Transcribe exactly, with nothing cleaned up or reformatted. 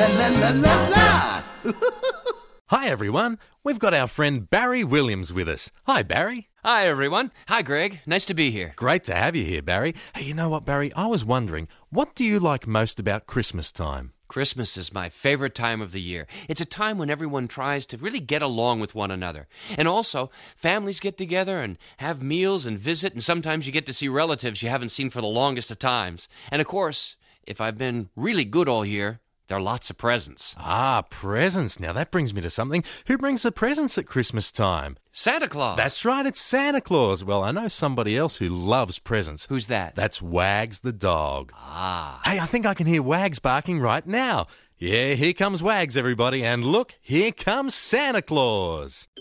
la la la la. Hi everyone, we've got our friend Barry Williams with us. Hi Barry. Hi everyone. Hi Greg. Nice to be here. Great to have you here, Barry. Hey, you know what, Barry? I was wondering, what do you like most about Christmas time? Christmas is my favorite time of the year. It's a time when everyone tries to really get along with one another. And also, families get together and have meals and visit, and sometimes you get to see relatives you haven't seen for the longest of times. And of course, if I've been really good all year, there are lots of presents. Ah, presents. Now that brings me to something. Who brings the presents at Christmas time? Santa Claus. That's right, it's Santa Claus. Well, I know somebody else who loves presents. Who's that? That's Wags the dog. Ah. Hey, I think I can hear Wags barking right now. Yeah, here comes Wags, everybody. And look, here comes Santa Claus.